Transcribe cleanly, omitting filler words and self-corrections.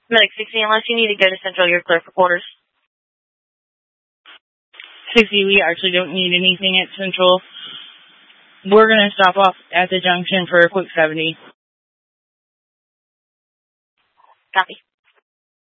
Medic 60, unless you need to go to Central, you're clear for quarters. 60, we actually don't need anything at Central. We're going to stop off at the junction for a quick 70. Copy.